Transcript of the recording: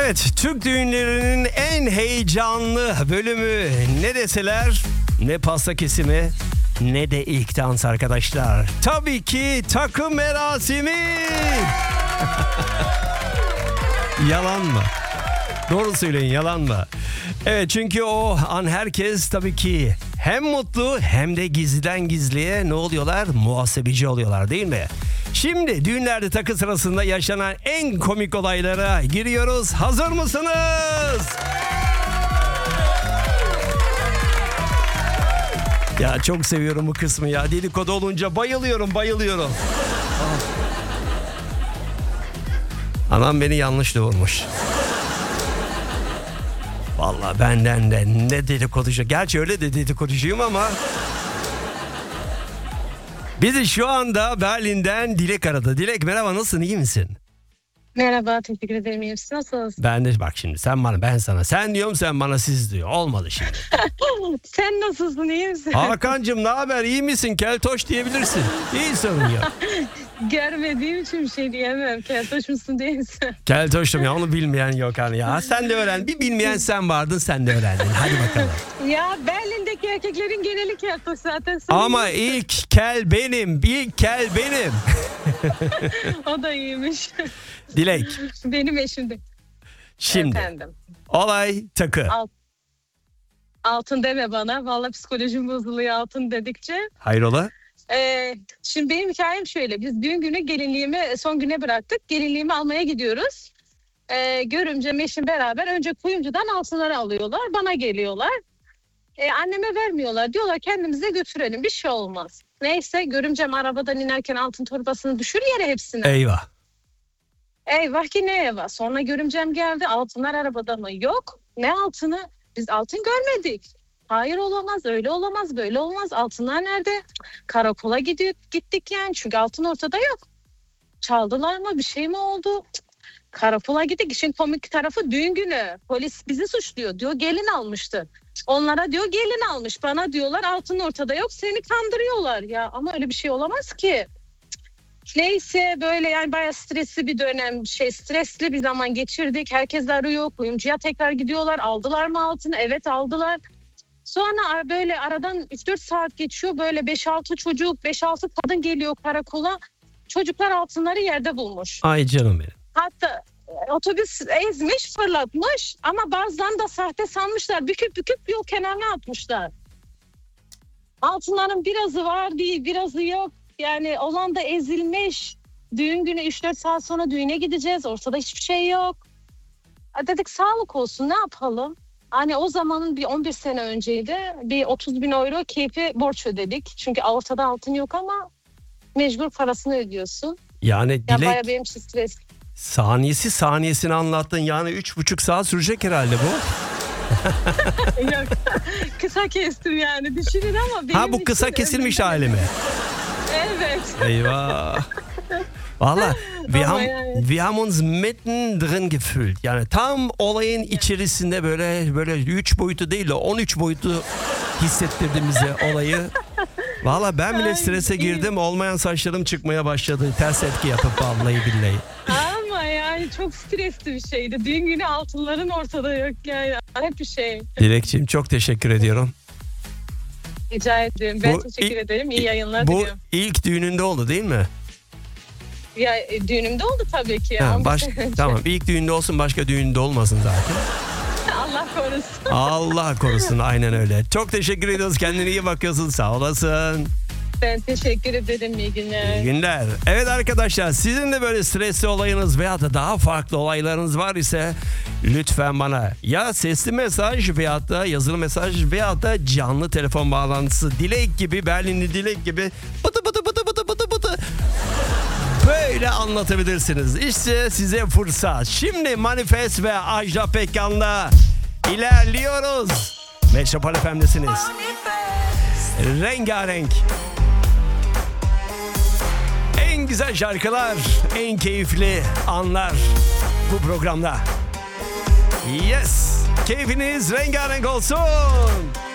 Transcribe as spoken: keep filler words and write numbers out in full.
Evet, Türk düğünlerinin en heyecanlı bölümü ne deseler ne pasta kesimi ne de ilk dans arkadaşlar. Tabii ki takım merasimi. Yalan mı? Doğru söyleyin, yalan mı? Evet, çünkü o an herkes tabii ki hem mutlu hem de gizliden gizliye ne oluyorlar? Muhasebeci oluyorlar, değil mi? Şimdi düğünlerde takı sırasında yaşanan en komik olaylara giriyoruz. Hazır mısınız? Ya çok seviyorum bu kısmı ya. Dedikodu olunca bayılıyorum, bayılıyorum. Anam beni yanlış doğurmuş. Vallahi benden de ne dedikoducu. Gerçi öyle de dedikodocuyum ama... Bizi şu anda Berlin'den Dilek aradı. Dilek merhaba, nasılsın, iyi misin? Merhaba, teşekkür ederim. İyiyim. Siz nasılsınız? Ben de bak şimdi sen bana ben sana sen diyorum, sen bana siz diyor. Olmadı şimdi. Sen nasılsın, iyi misin? Hakan'cığım ne haber, iyi misin? Keltoş diyebilirsin. İyi, sorun yok. Görmediğim için bir şey diyemem. Keltoş musun değil misin? Keltoş'um ya, onu bilmeyen yok hani ya. Sen de öğren. Bir bilmeyen sen vardın, sen de öğrendin. Hadi bakalım. Ya Berlin'deki erkeklerin geneli keltoş zaten. Sen Ama bilirsin. ilk kel benim. İlk kel benim. O da iyiymiş. Dilek. Benim eşim de. Şimdi. Efendim. Olay takı. Alt, altın deme bana. Vallahi psikolojim bozuluyor altın dedikçe. Hayrola? Ee, şimdi benim hikayem şöyle. Biz düğün günü gelinliğimi son güne bıraktık. Gelinliğimi almaya gidiyoruz. Ee, görümcem eşim beraber önce kuyumcudan altınları alıyorlar. Bana geliyorlar. Ee, anneme vermiyorlar. Diyorlar kendimize götürelim. Bir şey olmaz. Neyse görümcem arabadan inerken altın torbasını düşür yere hepsini. Eyvah. Eyvah ki ne eyvah. Sonra görümcem geldi. Altınlar arabada mı? Yok. Ne altını? Biz altın görmedik. Hayır olamaz, öyle olamaz, böyle olmaz. Altınlar nerede? Karakola gidiyor, gittik yani. Çünkü altın ortada yok. Çaldılar mı? Bir şey mi oldu? Karakola gittik. İşin komik tarafı düğün günü. Polis bizi suçluyor. Diyor gelin almıştı. Onlara diyor gelin almış. Bana diyorlar altın ortada yok. Seni kandırıyorlar. Ya ama öyle bir şey olamaz ki. Neyse böyle yani bayağı stresli bir dönem, şey stresli bir zaman geçirdik. Herkes arıyor, kuyumcuya tekrar gidiyorlar. Aldılar mı altını? Evet aldılar. Sonra böyle aradan üç dört saat geçiyor. Böyle beş altı çocuk, beş altı kadın geliyor karakola. Çocuklar altınları yerde bulmuş. Ay canım benim. Hatta otobüs ezmiş, fırlatmış ama bazılarını da sahte sanmışlar. Büküp büküp yol kenarına atmışlar. Altınların birazı var değil, birazı yok. Yani olan da ezilmiş. Düğün günü üç dört saat sonra düğüne gideceğiz. Ortada hiçbir şey yok. Dedik sağlık olsun, ne yapalım? Hani o zamanın bir on bir sene önceydi. Bir otuz bin euro keyfi borç ödedik. Çünkü ortada altın yok ama mecbur parasını ödüyorsun. Yani Ya Dilek, bayağı benim için stres. saniyesi saniyesini anlattın. Yani üç buçuk saat sürecek herhalde bu. Yok. Kısa kestim yani. Düşünün ama benim Ha, bu kısa için kesilmiş ömrümde- hali mi? Evet. Eyvah. Valla wir Ama haben, yani. wir haben uns mittendrin gefühlt. Yani tam olayın içerisinde böyle böyle üç boyutu değil de on üç boyutu hissettirdi bize olayı. Valla ben bile Ay, strese iyi. girdim. Olmayan saçlarım çıkmaya başladı. Ters etki yapıp vallahi billahi. Ama yani çok stresli bir şeydi. Düğün günü altınların ortada yok yani. Hep bir şey. Dilekçiğim çok teşekkür ediyorum. Rica ederim. Ben Bu teşekkür ilk- ederim. İyi yayınlar Bu diliyorum. ilk düğününde oldu değil mi? Ya, e, düğünümde oldu tabii ki. Ha, on bir baş, sene önce. tamam, ilk düğünde olsun, başka düğünde olmasın zaten. Allah korusun. Allah korusun, aynen öyle. Çok teşekkür ediyoruz. Kendine iyi bakıyorsun. Sağ olasın. Ben teşekkür ederim. İyi günler. İyi günler. Evet arkadaşlar, sizin de böyle stresli olayınız veya da daha farklı olaylarınız var ise lütfen bana ya sesli mesaj veya da yazılı mesaj veya da canlı telefon bağlantısı, Dilek gibi, Berlinli Dilek gibi bıtı bıtı bıtı bıtı bıtı bıtı böyle anlatabilirsiniz. İşte size fırsat. Şimdi Manifest ve Ajda Pekkan'la ilerliyoruz. Metropol F M'desiniz. Rengarenk. En güzel şarkılar, en keyifli anlar bu programda. Yes, keyfiniz rengarenk olsun.